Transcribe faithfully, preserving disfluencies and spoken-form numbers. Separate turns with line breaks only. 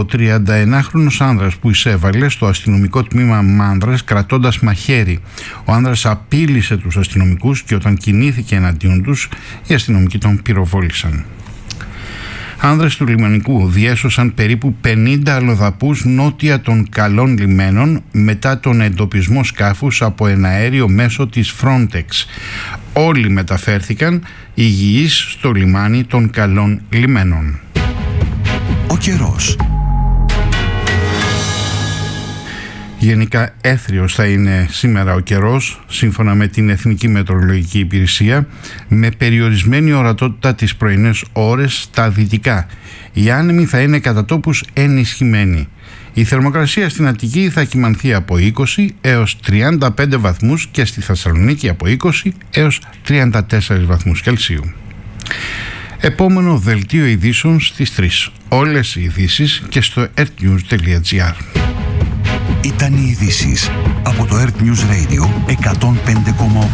Ο τριανταενάχρονος άνδρας που εισέβαλε στο αστυνομικό τμήμα Μάνδρας κρατώντας μαχαίρι. Ο άνδρας απείλησε τους αστυνομικούς και όταν κινήθηκε εναντίον τους, οι αστυνομικοί τον πυροβόλησαν. Άνδρες του λιμενικού διέσωσαν περίπου πενήντα αλλοδαπούς νότια των Καλών Λιμένων μετά τον εντοπισμό σκάφους από εναέριο μέσω της Frontex. Όλοι μεταφέρθηκαν υγιείς στο λιμάνι των Καλών Λιμένων.
Ο καιρός.
Γενικά έθριος θα είναι σήμερα ο καιρός, σύμφωνα με την Εθνική Μετεωρολογική Υπηρεσία, με περιορισμένη ορατότητα τις πρωινές ώρες στα δυτικά. Η άνεμη θα είναι κατά τόπους ενισχυμένη. Η θερμοκρασία στην Αττική θα κυμανθεί από είκοσι έως τριάντα πέντε βαθμούς και στη Θεσσαλονίκη από είκοσι έως τριάντα τέσσερα βαθμούς Κελσίου. Επόμενο δελτίο ειδήσεων στις τρεις. Όλες οι ειδήσεις και στο ertnews τελεία gr.
Ήταν οι ειδήσεις από το Earth News Radio εκατόν πέντε κόμμα οκτώ.